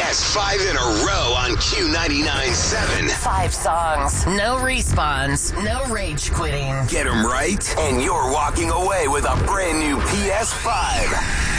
PS5 in a row on Q99.7. 5 songs, no respawns, no rage quitting. Get them right, and you're walking away with a brand new PS5.